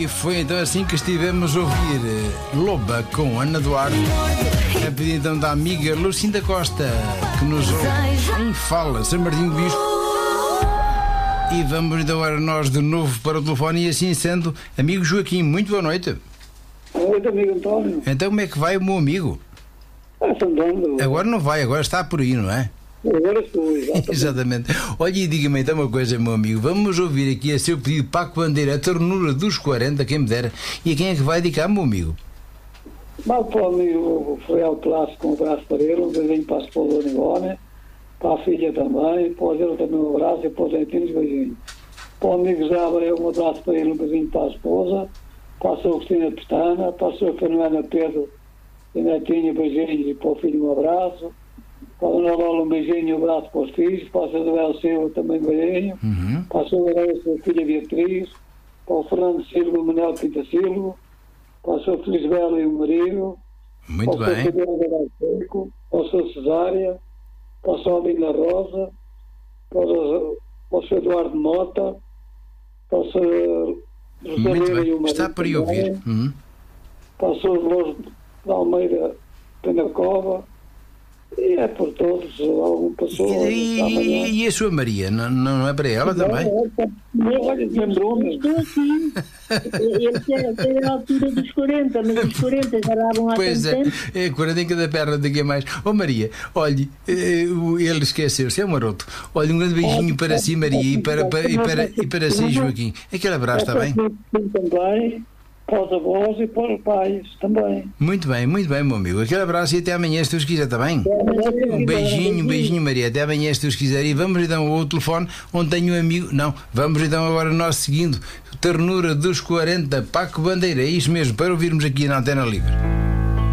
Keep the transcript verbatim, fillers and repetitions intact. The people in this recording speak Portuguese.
foi então assim que estivemos a ouvir Loba com Ana Duarte, a pedido então da amiga Lucinda Costa, que nos ouve em Fala, São Martinho do Bispo. E vamos então agora nós de novo para o telefone, e assim sendo, amigo Joaquim, muito boa noite. Boa noite, amigo António. Então como é que vai o meu amigo? Está andando. Agora não vai, agora está por aí, não é? Agora estou, exatamente. Exatamente. Olha, e diga-me então uma coisa, meu amigo. Vamos ouvir aqui a seu pedido Paco Bandeira, a ternura dos quarenta, quem me dera. E a quem é que vai dedicar, meu amigo? Mal para o amigo Rafael Clássico, com um abraço para ele, um beijinho para a esposa Nivone, para a filha também, para o Zé também um abraço e para os netinhos, beijinho. Para o amigo José Abreu, um abraço para ele, um beijinho para a esposa, para a sua Cristina Pestana, para a sua Fernanda Pedro e netinho, beijinhos, e para o filho um abraço. Para a Dona Lola, um beijinho e um abraço para os filhos. Para a Isabel Silva, também um beijinho. Uhum. Para a sua Larissa, a filha Beatriz. Para o Fernando Silva, o Manuel Pinta Silva. Para a sua Felisbela e o marido. Muito para bem. O seu Seco, para a sua Cesária. Para a sua Almina Rosa. Para o, para o seu Eduardo Mota. Para o seu Rosalina e o marido. Está por aí ouvir. Uhum. Para a sua Lourdes de Almeida Penacova. E é por todos, algum pessoa. E, e, e a sua Maria? Não, não é para ela também? Olha, lembrou-me. Estou aqui. Ele quer, quer a altura dos quarenta, mas os quarenta já davam há Pois tanto é, tempo. é quarenta em cada perna, daqui a mais. Ó oh, Maria, olhe, ele esqueceu-se, é um maroto. Olha, um grande beijinho para si, Maria, e para, para, e para, e para si, Joaquim. Aquele abraço, está bem? Também. Para os avós e para os pais também. Muito bem, muito bem, meu amigo. Aquele abraço e até amanhã, se Deus quiser, está bem? Um beijinho, um beijinho, Maria. Até amanhã, se Deus quiser. E vamos então ao outro telefone, onde tenho um amigo. Não, vamos então agora nós seguindo. Ternura dos quarenta, Paco Bandeira. É isso mesmo, para ouvirmos aqui na Antena Livre.